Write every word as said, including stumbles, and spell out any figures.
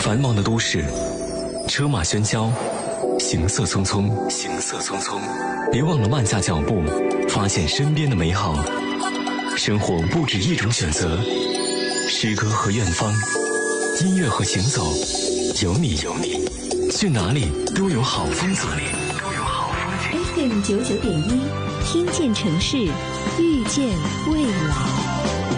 繁忙的都市，车马喧嚣，行色匆匆，行色匆匆。别忘了慢下脚步，发现身边的美好。生活不止一种选择，诗歌和远方，音乐和行走，有你有你，去哪里都有好风景。 F M 九九点一，听见城市，遇见未来。